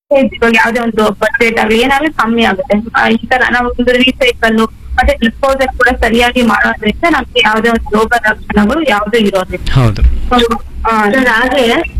ಇವಾಗ ಯಾವ್ದೇ ಒಂದು ಬಜೆಟ್ ಆಗ್ಲಿ ಏನಾಗ್ಲಿ ಕಮ್ಮಿ ಆಗುತ್ತೆ. ಈ ತರ ನಾವು ಒಂದು ರೀಸೈಕಲ್ ಮತ್ತೆ ಡಿಸ್ಪೋಸಲ್ ಕೂಡ ಸರಿಯಾಗಿ ಮಾಡೋದ್ರಿಂದ ನಮ್ಗೆ ಯಾವ್ದೇ ಒಂದು ರೋಗ ಲಕ್ಷಣಗಳು ಯಾವ್ದು ಇರೋದಿಲ್ಲ. ಹೌದು. ಹಾಗೆ